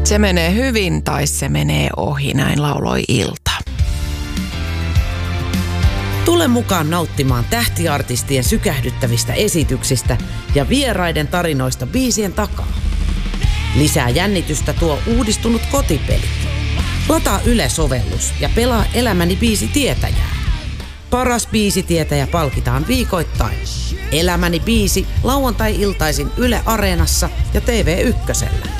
Se menee hyvin tai se menee ohi, näin lauloi Ilta. Tule mukaan nauttimaan tähtiartistien sykähdyttävistä esityksistä ja vieraiden tarinoista biisien takaa. Lisää jännitystä tuo uudistunut kotipeli. Lataa Yle-sovellus ja pelaa Elämäni biisitietäjää. Paras biisitietäjä palkitaan viikoittain. Elämäni biisi lauantai-iltaisin Yle Areenassa ja TV1:llä.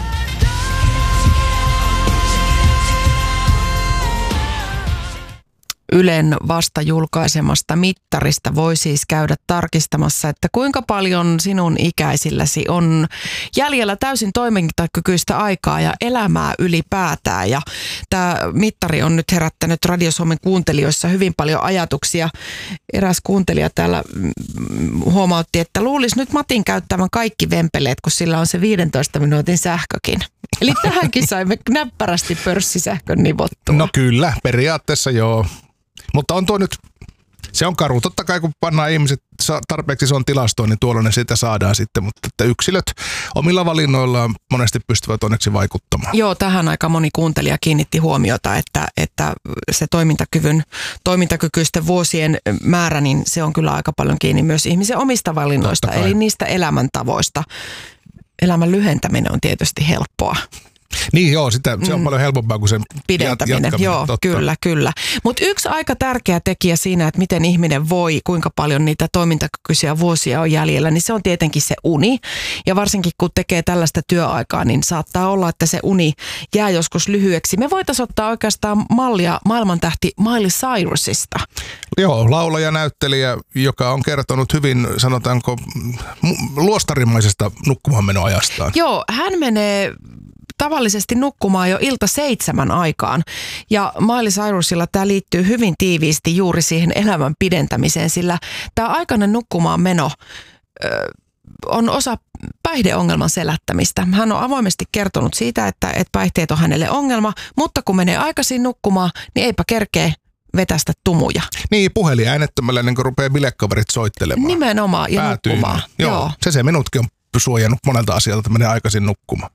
Ylen vasta julkaisemasta mittarista voi siis käydä tarkistamassa, että kuinka paljon sinun ikäisilläsi on jäljellä täysin toimintakykyistä aikaa ja elämää ylipäätään. Ja tämä mittari on nyt herättänyt Radio Suomen kuuntelijoissa hyvin paljon ajatuksia. Eräs kuuntelija täällä huomautti, että luulisi nyt Matin käyttävän kaikki vempeleet, kun sillä on se 15 minuutin sähkökin. Eli tähänkin saimme näppärästi pörssisähkön nivottua. No kyllä, periaatteessa joo. Mutta on tuo nyt, se on karu. Totta kai kun pannaan ihmiset tarpeeksi se on tilastoon, niin tuollainen sitä saadaan sitten. Mutta että yksilöt omilla valinnoillaan monesti pystyvät onneksi vaikuttamaan. Joo, tähän aika moni kuuntelija kiinnitti huomiota, että se toimintakykyisten vuosien määrä, niin se on kyllä aika paljon kiinni myös ihmisen omista valinnoista, eli niistä elämäntavoista. Elämän lyhentäminen on tietysti helppoa. Niin joo, se on paljon helpompaa kuin sen pidentäminen. jatkaminen. Joo, totta. Kyllä. Mutta yksi aika tärkeä tekijä siinä, että miten ihminen voi, kuinka paljon niitä toimintakykyisiä vuosia on jäljellä, niin se on tietenkin se uni. Ja varsinkin kun tekee tällaista työaikaa, niin saattaa olla, että se uni jää joskus lyhyeksi. Me voitaisiin ottaa oikeastaan mallia maailmantähti Miley Cyrusista. Joo, laulaja, näyttelijä, joka on kertonut hyvin, sanotaanko, luostarimaisesta nukkumaanmenoajastaan. Joo, hän menee tavallisesti nukkumaan jo 6:00 aikaan. Ja Miley Cyrusilla tämä liittyy hyvin tiiviisti juuri siihen elämän pidentämiseen, sillä tämä aikainen nukkumaan meno on osa päihdeongelman selättämistä. Hän on avoimesti kertonut siitä, että päihteet on hänelle ongelma, mutta kun menee aikaisin nukkumaan, niin eipä kerkeä vetästä tumuja. Niin, puhelin äänettömällä, niin kun rupeaa bilekaverit soittelemaan. Nimenomaan, ja nukkumaan. Joo. Se minutkin on suojannut monelta asialta, että menee aikaisin nukkumaan.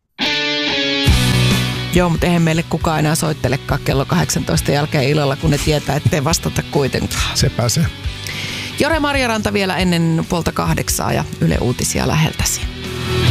Joo, mutta eihän meille kukaan enää soittelekaan kello 18 jälkeen illalla, kun ne tietää, ettei vastata kuitenkaan. Sepä se. Jore Marjaranta vielä ennen 7:30 ja Yle Uutisia läheltäsi.